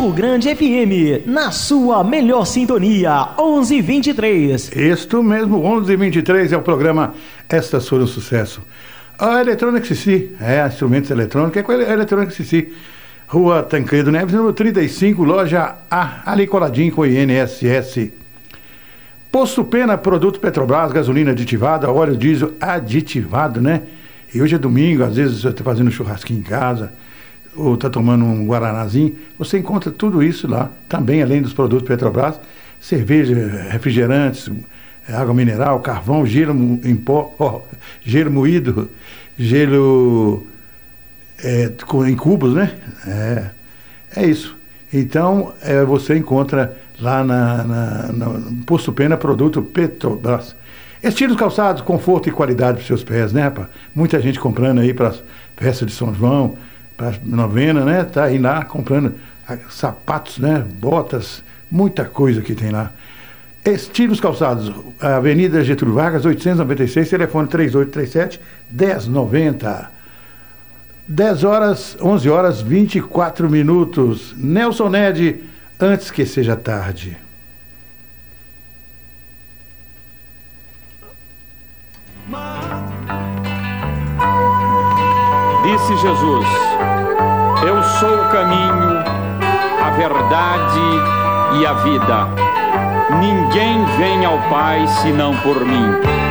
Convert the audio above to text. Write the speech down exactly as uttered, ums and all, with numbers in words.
Morro Grande F M, na sua melhor sintonia, onze e vinte e três. Isto mesmo, onze e vinte e três é o programa Estas Foram Sucesso. A Eletrônica Cici, é, instrumentos eletrônicos, é com a Eletrônica Cici. Rua Tancredo Neves, número trinta e cinco, loja A, ali coladinho com o I N S S. Posto Pena, produto Petrobras, gasolina aditivada, óleo diesel aditivado, né? E hoje é domingo, às vezes você está fazendo um churrasquinho em casa, ou está tomando um guaranazinho, você encontra tudo isso lá, também além dos produtos Petrobras, cerveja, refrigerantes, água mineral, carvão, gelo em pó, ó, gelo moído, gelo é, em cubos, né? É, é isso. Então, é, você encontra lá na, na, no Posto Pena, produto Petrobras. Estilos calçados, conforto e qualidade para os seus pés, né, rapaz? Muita gente comprando aí para as festas de São João, para a novena, né? Tá aí lá comprando sapatos, né? Botas, muita coisa que tem lá. Estilos calçados, Avenida Getúlio Vargas, oitocentos e noventa e seis, telefone três oito três sete, um zero nove zero. dez horas, onze horas, vinte e quatro minutos. Nelson Ned, antes que seja tarde. Disse Jesus: eu sou o caminho, a verdade e a vida. Ninguém vem ao Pai senão por mim.